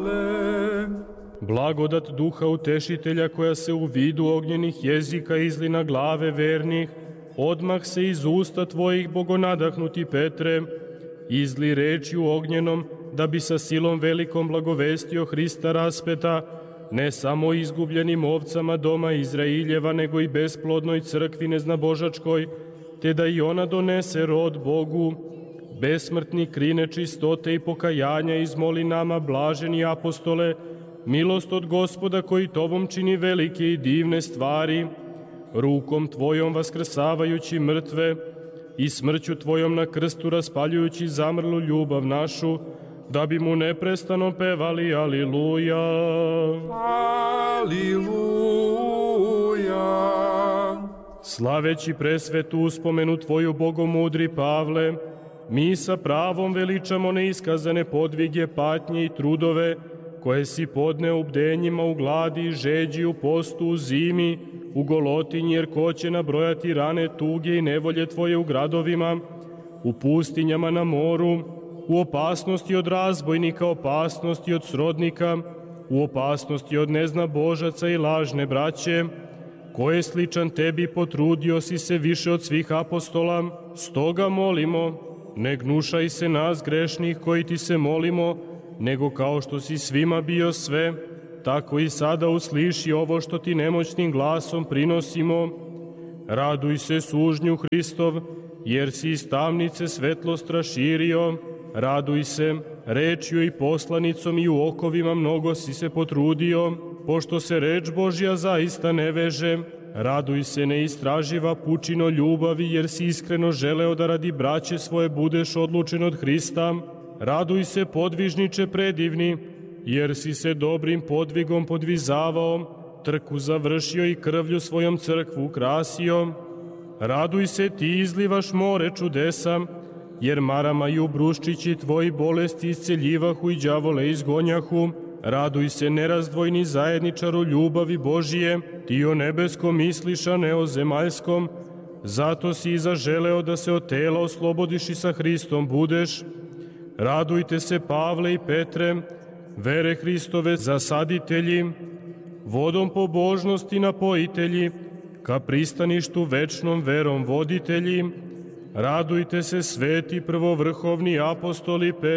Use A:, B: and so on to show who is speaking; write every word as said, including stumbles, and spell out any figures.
A: Blagodat Duha Utešitelja koja se u vidu ognjenih jezika izli na glave vernih, odmah se iz usta tvojih bogonadahnuti Petre, izli rečju ognjenom, da bi sa silom velikom blagovestio Hrista raspeta, ne samo izgubljenim ovcama doma Izrailjeva, nego i besplodnoj crkvi neznabožačkoj, te da i ona donese rod Bogu. Besmrtni krine čistote i pokajanja izmoli nama, blaženi apostole, milost od Gospoda koji tobom čini velike i divne stvari, rukom tvojom vaskrsavajući mrtve i smrću tvojom na krstu raspaljujući zamrlu ljubav našu, da bi mu neprestano pevali Aliluja.
B: Aliluja.
A: Slaveći presvetu uspomenu tvoju, bogomudri Pavle, mi sa pravom veličamo neiskazane podvige, patnje i trudove, koje si podneo u bdenjima, u gladi, žeđi, u postu, u zimi, u golotinji, jer ko će nabrojati rane, tuge i nevolje tvoje u gradovima, u pustinjama, na moru, u opasnosti od razbojnika, opasnosti od srodnika, u opasnosti od neznabožaca i lažne braće, ko je sličan tebi, potrudio si se više od svih apostola, stoga molimo, ne gnušaj se nas grešnih koji ti se molimo, nego kao što si svima bio sve, tako i sada usliši ovo što ti nemoćnim glasom prinosimo. Raduj se sužnju Hristov, jer si iz tamnice svetlost raširio. Raduj se, rečju i poslanicom i u okovima mnogo si se potrudio, pošto se reč Božja zaista ne veže. Raduj se, neistraživa pučino ljubavi, jer si iskreno želeo da radi braće svoje budeš odlučen od Hrista. Raduj se, podvižniče predivni, jer si se dobrim podvigom podvizavao, trku završio i krvlju svojom crkvu ukrasio. Raduj se, ti izlivaš more čudesa, jer marama i ubruščići tvoji bolesti isceljivahu i đavole izgonjahu. Raduj se, nerazdvojni zajedničaru ljubavi Božije, ti o nebeskom misliš, a ne o zemaljskom. Zato si i zaželeo da se od tela oslobodiš i sa Hristom budeš. Radujte se, Pavle i Petre, vere Hristove zasaditelji, vodom pobožnosti napojitelji, ka pristaništu večnom verom voditelji. Radujte se, sveti prvovrhovni apostoli Petre,